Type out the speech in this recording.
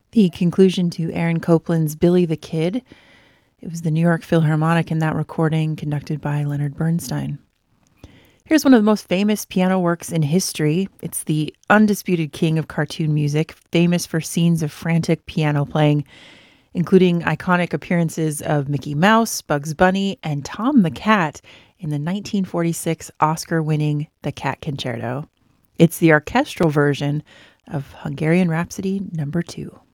The conclusion to Aaron Copland's Billy the Kid. It was the New York Philharmonic in that recording, conducted by Leonard Bernstein. Here's one of the most famous piano works in history. It's the undisputed king of cartoon music, famous for scenes of frantic piano playing, including iconic appearances of Mickey Mouse, Bugs Bunny, and Tom the Cat in the 1946 Oscar-winning The Cat Concerto. It's the orchestral version of Hungarian Rhapsody No. 2.